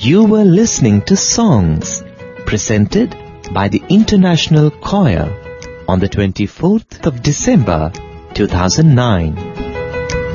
You were listening to songs presented by the International Choir on the 24th of December 2009.